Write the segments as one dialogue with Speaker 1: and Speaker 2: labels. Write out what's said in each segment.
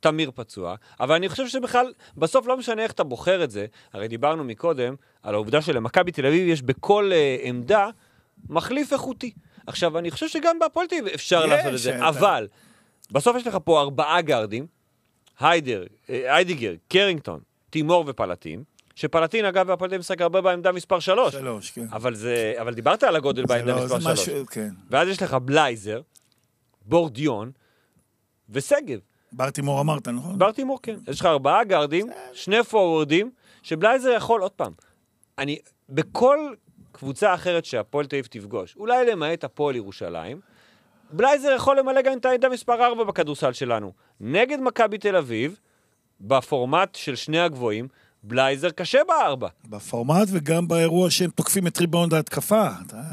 Speaker 1: תמיר פצוע, אבל אני חושב שבכלל, בסוף לא משנה איך אתה בוחר את זה, הרי דיברנו מקודם על העובדה שלמכבי תל אביב יש בכל עמדה מחליף איכותי. עכשיו, אני חושב שגם בהפועל תל אביב אפשר לעשות את זה, אבל בסוף יש לך פה 4 גארדים, היידיגר, קרינגטון, תימור ופלטין, שפלטין, אגב, בהפועל תל אביב משחק הרבה בעמדה מספר 3.
Speaker 2: 3, כן.
Speaker 1: אבל דיברת על הגודל בעמדה מספר 3.
Speaker 2: כן.
Speaker 1: ואז יש לך בלייזר, בורדיון וסגב.
Speaker 2: ברטימור אמרת, נכון?
Speaker 1: ברטימור, כן. יש לך 4 גארדים, 2 פורורדים, שבלייזר יכול, עוד פעם, בכל קבוצה אחרת שהפועל תל אביב תפגוש, אולי למעט הפועל ירושלים, בלייזר יכול למלא גם את העמדה מספר 4 בכדורסל שלנו. נגד מכבי תל אביב, בפורמט של שני הגבוהים, בלייזר קשה ב4.
Speaker 2: בפורמט וגם באירוע שהם תוקפים את ריבאונד ההתקפה.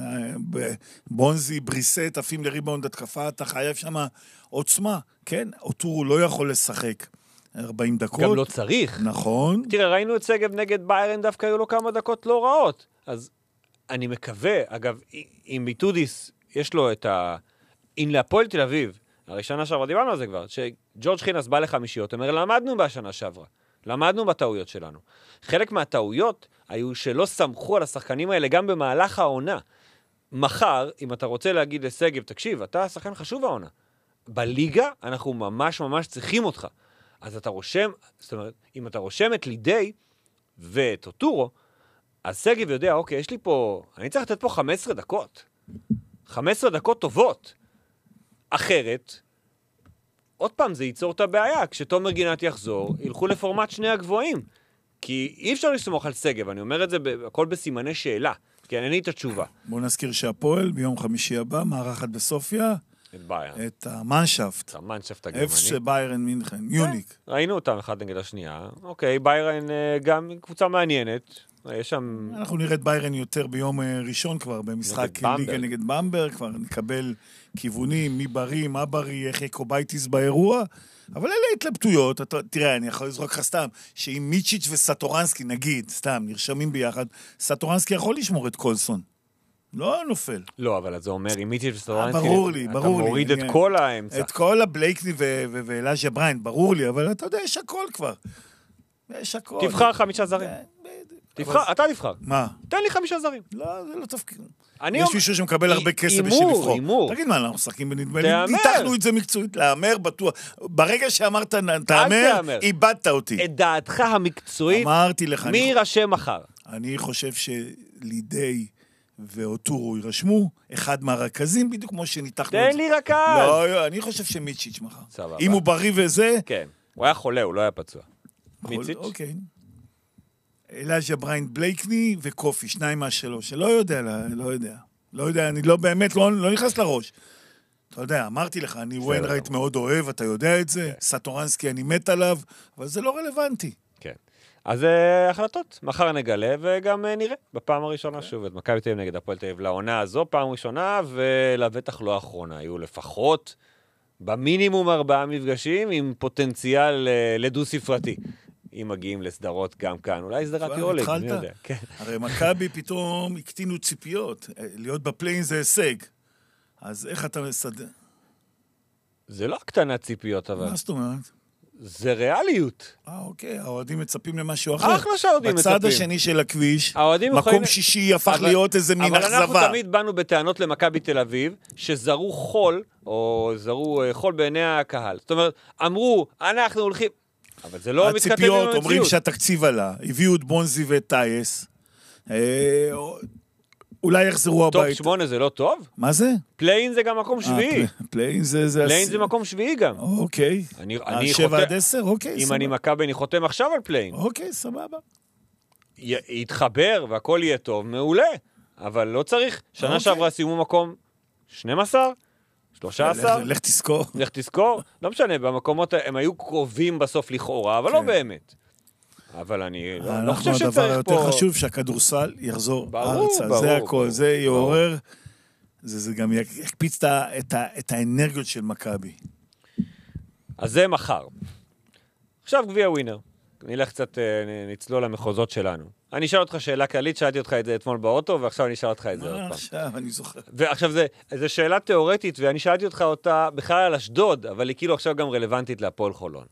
Speaker 2: בונזי, בריסט, עפים לריבאונד התקפה, אתה חייב שם עוצמה. כן, אוטורו לא יכול לשחק 40 דקות.
Speaker 1: גם לא צריך.
Speaker 2: נכון.
Speaker 1: תראה, ראינו את סגב נגד ביירן, דווקא היו לו כמה דקות לא רעות. אז אני מקווה, אגב, אם מיטודיס יש לו את אם להפועל תל אביב, הרי שנה שעברה דיברנו על זה כבר, שג'ורג' חינס בא לחמישיות, אומר, למדנו בשנה שעברה. למדנו בטעויות שלנו. חלק מהטעויות היו שלא סמכו על השחקנים האלה גם במהלך העונה. מחר, אם אתה רוצה להגיד לסגב, תקשיב, אתה שחקן חשוב העונה. בליגה אנחנו ממש ממש צריכים אותך. אז אתה רושם, זאת אומרת, אם אתה רושם את לידי ואת אוטורו, אז סגב יודע, אוקיי, יש לי פה, אני צריך לתת פה 15 דקות. 15 דקות טובות. אחרת, עוד פעם, זה ייצור את הבעיה. כשתומר גינת יחזור, ילכו לפורמט שני הגבוהים. כי אי אפשר לסמוך על סגב, אני אומר את זה הכל בסימני שאלה, כי אין לי את התשובה.
Speaker 2: בואו נזכיר שהפועל ביום חמישי הבא, מארחת בסופיה,
Speaker 1: את ביירן.
Speaker 2: את המנשפט.
Speaker 1: המנשפט הגרמני.
Speaker 2: FC ביירן מינכן, יוניק.
Speaker 1: ראינו אותם אחד נגד השנייה. אוקיי, ביירן גם קבוצה מעניינת. יש שם...
Speaker 2: אנחנו נראה את ביירן יותר ביום ראשון כבר, במשחק ליגה נגד במברג, כבר נקבל כיוונים, מי בריא, מה בריא, איך יקובייטיס באירוע, אבל אלה התלבטויות, תראה, אני יכול לזרוק לך סתם, שאם מיצ'יץ' וסטורנסקי, נגיד, סתם, נרשמים ביחד, סטורנסקי יכול לשמור את קולסון. לא נופל.
Speaker 1: לא, אבל זה אומר, עם מיצ'יץ' וסטורנסקי,
Speaker 2: ברור לי.
Speaker 1: אתה מוריד את כל האמצע.
Speaker 2: את כל הבלייקני ואלאז'ה בריין, ברור לי, אבל אתה יודע, יש הכל כבר. יש הכל.
Speaker 1: תבחר 5 זרים. אתה תבחר.
Speaker 2: מה?
Speaker 1: תן לי 5 זרים.
Speaker 2: לא, זה לא תפקיד. יש מישהו שמקבל הרבה כסף בשביל לבחור. תגיד מה, אנחנו משחקים בנדמה לי. ניתחנו את זה מקצועית, לאמר בטוח. ברגע שאמרת תאמר, איבדת אותי.
Speaker 1: את דעתך המקצועית,
Speaker 2: אמרתי לך.
Speaker 1: מי יירשם מחר?
Speaker 2: אני חושב שלידי ואוטורו יירשמו, אחד מהרכזים, בדיוק כמו שניתחנו את זה.
Speaker 1: תן לי רכז.
Speaker 2: לא, אני חושב שמיצ'יץ' מחר.
Speaker 1: סבבה.
Speaker 2: אם הוא בריא וזה...
Speaker 1: כן. הוא היה חולה, הוא לא היה פצוע. מיצ'יץ'?
Speaker 2: אוקיי. אלאז'ה בריין בלייקני וקופי, 2 מה-3. לא יודע. לא יודע, אני לא באמת, לא נכנס לראש. אתה יודע, אמרתי לך, אני וויינרייט מאוד אוהב, אתה יודע את זה, סטורנסקי אני מת עליו, אבל זה לא רלוונטי.
Speaker 1: כן. אז החלטות, מחר נגלה, וגם נראה בפעם הראשונה שוב, את מכבי תל אביב נגד הפועל תל אביב לעונה הזו, פעם ראשונה, ולבטח לא האחרונה. היו לפחות במינימום 4 מפגשים עם פוטנציאל לדו ספרתי. אם מגיעים לסדרות גם כאן, אולי סדרת יורליג, אני יודע.
Speaker 2: הרי מכבי פתאום הקטינו ציפיות, להיות בפליין זה הישג. אז איך אתה מסדר?
Speaker 1: זה לא הקטנת ציפיות, אבל...
Speaker 2: מה זאת אומרת?
Speaker 1: זה ריאליות.
Speaker 2: אוקיי, האוהדים מצפים למשהו אחר.
Speaker 1: אחלה שהאוהדים מצפים.
Speaker 2: בצד השני של הכביש, מקום שישי הפך להיות איזה מין אכזבה.
Speaker 1: אבל אנחנו תמיד באנו בטענות למכבי תל אביב, שזרו חול, או זרו חול בעיני הקהל. זאת אומרת, אמרו, אנחנו הולכים... אבל זה לא מתכתב עם המציאות.
Speaker 2: הציפיות אומרים שהתקציב עלה, הביאו את בונזי ואת טייס, אולי יחזרו הביתה.
Speaker 1: טופ 8 זה לא טוב?
Speaker 2: מה זה?
Speaker 1: פליין זה גם מקום שביעי.
Speaker 2: פליין
Speaker 1: זה מקום שביעי גם.
Speaker 2: אוקיי. 7 עד 10, אוקיי.
Speaker 1: אם אני מכבי, אני חותם עכשיו על פליין.
Speaker 2: אוקיי, סבבה.
Speaker 1: יתחבר והכל יהיה טוב, מעולה. אבל לא צריך. שנה שעברה סיימו מקום 12? 13?
Speaker 2: לך תזכור.
Speaker 1: לך תזכור. לא משנה, במקומות הם היו קרובים בסוף לכאורה, אבל לא באמת. אבל אני לא חושב שצריך פה...
Speaker 2: הדבר יותר חשוב שהכדורסל יחזור ארצה. זה הכל, זה יעורר, זה גם יקפיץ את האנרגיות של מכבי.
Speaker 1: אז זה מחר. עכשיו גביע ווינר. נלך קצת, נצלול למחוזות שלנו. אני אשאל אותך שאלה כללית, שאלתי אותך את זה אתמול באוטו, ועכשיו אני אשאל אותך את זה עוד פעם.
Speaker 2: עכשיו, אני זוכר.
Speaker 1: ועכשיו זו שאלה תיאורטית, ואני שאלתי אותך אותה בכלל על אשדוד, אבל היא כאילו עכשיו גם רלוונטית להפועל חולון.